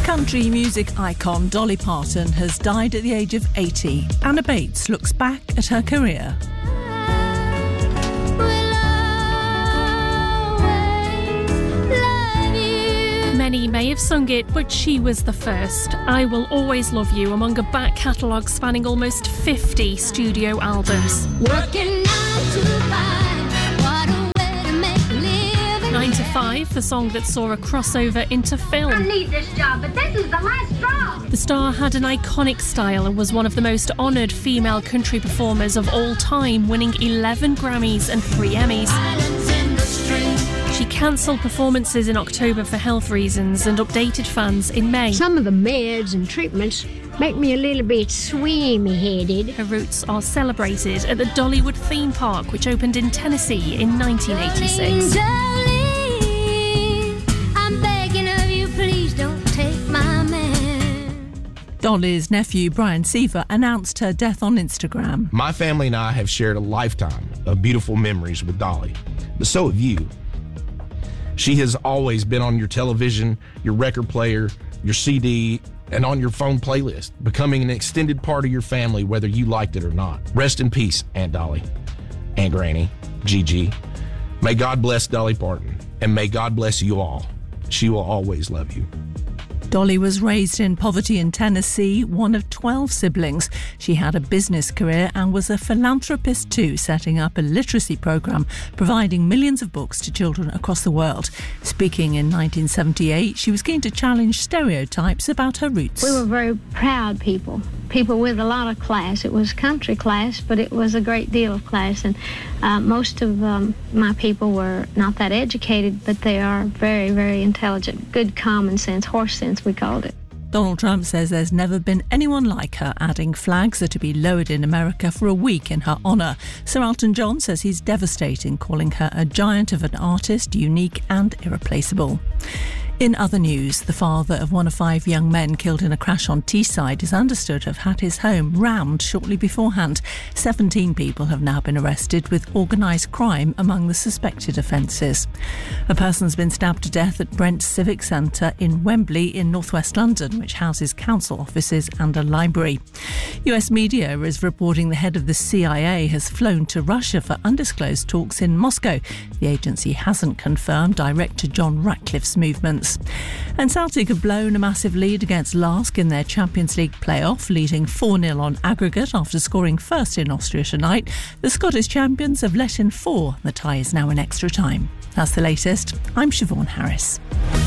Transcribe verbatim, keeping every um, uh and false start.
Country music icon Dolly Parton has died at the age of eighty. Anna Bates looks back at her career. Many may have sung it, but she was the first. I Will Always Love You, among a back catalogue spanning almost fifty studio albums. Working nine to five, what a way to make a living. Nine to Five, the song that saw a crossover into film. I need this job, but this is the last straw. The star had an iconic style and was one of the most honoured female country performers of all time, winning eleven Grammys and three Emmys. She cancelled performances in October for health reasons and updated fans in May. Some of the meds and treatments make me a little bit swimmy-headed. Her roots are celebrated at the Dollywood theme park, which opened in Tennessee in nineteen eighty-six. Darling, I'm begging of you, please don't take my man. Dolly's nephew Brian Seaver announced her death on Instagram. My family and I have shared a lifetime of beautiful memories with Dolly, but so have you. She has always been on your television, your record player, your C D, and on your phone playlist, becoming an extended part of your family whether you liked it or not. Rest in peace, Aunt Dolly, Aunt Granny, Gigi. May God bless Dolly Parton, and may God bless you all. She will always love you. Dolly was raised in poverty in Tennessee, one of twelve siblings. She had a business career and was a philanthropist too, setting up a literacy programme, providing millions of books to children across the world. Speaking in nineteen seventy-eight, she was keen to challenge stereotypes about her roots. We were very proud people, people with a lot of class. It was country class, but it was a great deal of class. And uh, most of um, my people were not that educated, but they are very, very intelligent. Good common sense, horse sense, we called it. Donald Trump says there's never been anyone like her, adding flags are to be lowered in America for a week in her honour. Sir Elton John says he's devastating, calling her a giant of an artist, unique and irreplaceable. In other news, the father of one of five young men killed in a crash on Teesside is understood to have had his home rammed shortly beforehand. seventeen people have now been arrested, with organised crime among the suspected offences. A person's been stabbed to death at Brent Civic Centre in Wembley in northwest London, which houses council offices and a library. U S media is reporting the head of the C I A has flown to Russia for undisclosed talks in Moscow. The agency hasn't confirmed Director John Ratcliffe's movements. And Celtic have blown a massive lead against Lask in their Champions League playoff, leading four nil on aggregate after scoring first in Austria tonight. The Scottish champions have let in four. The tie is now in extra time. That's the latest. I'm Siobhan Harris.